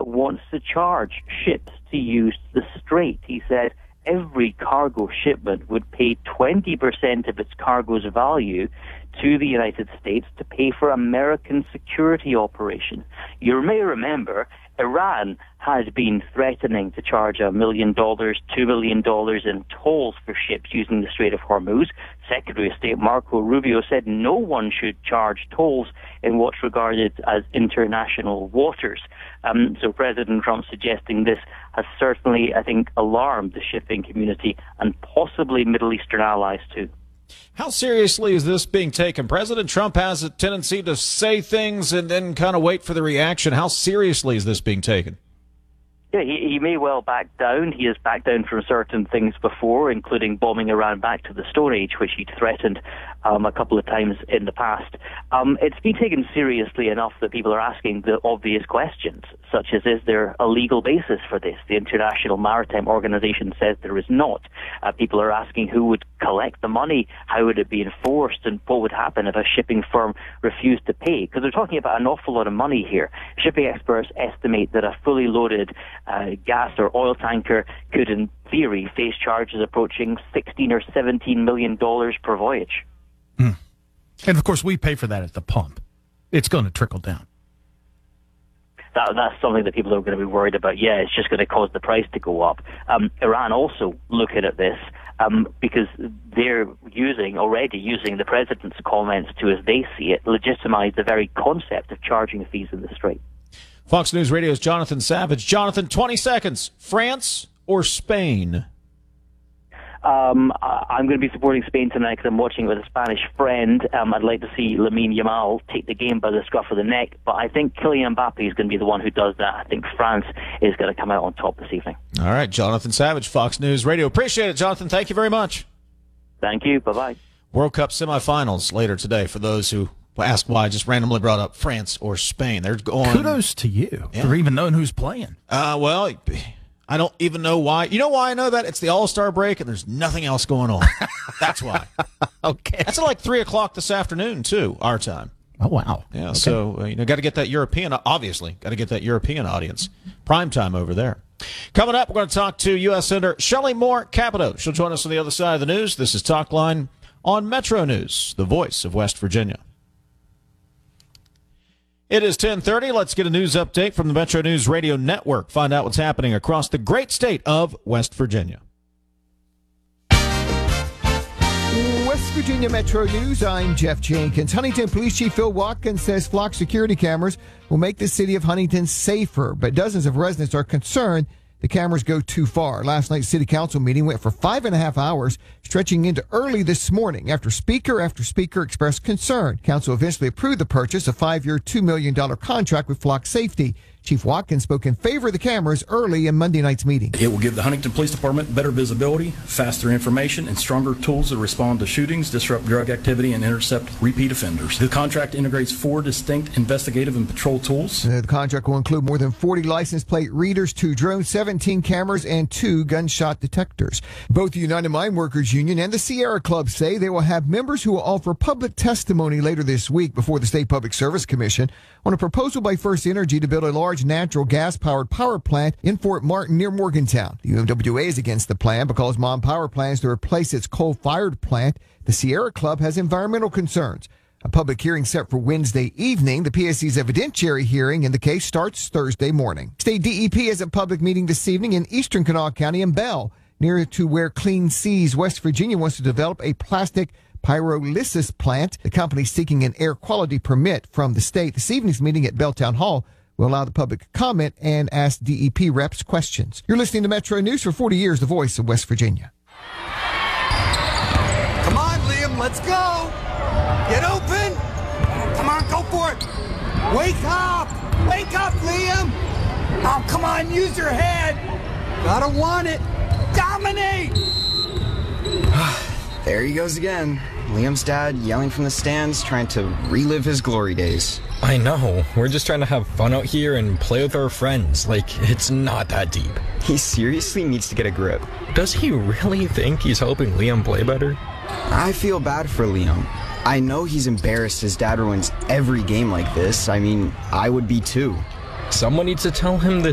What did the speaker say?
wants to charge ships to use the strait. He said every cargo shipment would pay 20% of its cargo's value to the United States to pay for American security operations. You may remember Iran had been threatening to charge $1 million, $2 million in tolls for ships using the Strait of Hormuz. Secretary of State Marco Rubio said no one should charge tolls in what's regarded as international waters. So President Trump suggesting this has certainly, I think, alarmed the shipping community and possibly Middle Eastern allies too. How seriously is this being taken? President Trump has a tendency to say things and then kind of wait for the reaction. How seriously is this being taken? Yeah, he may well back down. He has backed down from certain things before, including bombing Iran back to the Stone Age, which he'd threatened a couple of times in the past. It's been taken seriously enough that people are asking the obvious questions, such as, is there a legal basis for this? The International Maritime Organization says there is not. People are asking who would collect the money, how would it be enforced, and what would happen if a shipping firm refused to pay? Because they're talking about an awful lot of money here. Shipping experts estimate that a fully loaded gas or oil tanker could, in theory, face charges approaching $16 or $17 million per voyage. And, of course, we pay for that at the pump. It's going to trickle down. That's something that people are going to be worried about. Yeah, it's just going to cause the price to go up. Iran also looking at this because they're already using the president's comments to, as they see it, legitimize the very concept of charging fees in the Strait. Fox News Radio's Jonathan Savage. Jonathan, 20 seconds. France or Spain? I'm going to be supporting Spain tonight because I'm watching it with a Spanish friend. I'd like to see Lamine Yamal take the game by the scruff of the neck, but I think Kylian Mbappe is going to be the one who does that. I think France is going to come out on top this evening. All right, Jonathan Savage, Fox News Radio. Appreciate it, Jonathan. Thank you very much. Thank you. Bye-bye. World Cup semifinals later today for those who ask why I just randomly brought up France or Spain. They're going. Kudos to you for even knowing who's playing. Well, I don't even know why. You know why I know that? It's the All-Star break, and there's nothing else going on. That's why. Okay. That's at like 3 o'clock this afternoon, too, our time. Oh, wow. Yeah, okay. So, got to get that European, obviously, got to get that European audience. Prime time over there. Coming up, we're going to talk to U.S. Senator Shelley Moore Capito. She'll join us on the other side of the news. This is Talk Line on Metro News, the voice of West Virginia. It is 10:30. Let's get a news update from the Metro News Radio Network. Find out what's happening across the great state of West Virginia. West Virginia Metro News, I'm Jeff Jenkins. Huntington Police Chief Phil Watkins says flock security cameras will make the city of Huntington safer, but dozens of residents are concerned the cameras go too far. Last night's city council meeting went for 5.5 hours, stretching into early this morning after speaker expressed concern. Council eventually approved the purchase, a 5-year, $2 million contract with Flock Safety. Chief Watkins spoke in favor of the cameras early in Monday night's meeting. It will give the Huntington Police Department better visibility, faster information, and stronger tools to respond to shootings, disrupt drug activity, and intercept repeat offenders. The contract integrates 4 distinct investigative and patrol tools. The contract will include more than 40 license plate readers, 2 drones, 17 cameras, and 2 gunshot detectors. Both the United Mine Workers Union and the Sierra Club say they will have members who will offer public testimony later this week before the State Public Service Commission on a proposal by First Energy to build a large natural gas-powered power plant in Fort Martin near Morgantown. The UMWA is against the plan because Mon Power plans to replace its coal-fired plant. The Sierra Club has environmental concerns. A public hearing set for Wednesday evening. The PSC's evidentiary hearing in the case starts Thursday morning. State DEP has a public meeting this evening in eastern Kanawha County in Bell, near to where Clean Seas, West Virginia, wants to develop a plastic pyrolysis plant. The company is seeking an air quality permit from the state. This evening's meeting at Bell Town Hall will allow the public to comment and ask DEP reps questions. You're listening to Metro News for 40 years, the voice of West Virginia. Come on, Liam, let's go. Get open. Come on, go for it. Wake up. Wake up, Liam. Oh, come on, use your head. Gotta want it. Dominate. There he goes again. Liam's dad yelling from the stands, trying to relive his glory days. I know. We're just trying to have fun out here and play with our friends. Like, it's not that deep. He seriously needs to get a grip. Does he really think he's helping Liam play better? I feel bad for Liam. I know he's embarrassed his dad ruins every game like this. I mean, I would be too. Someone needs to tell him this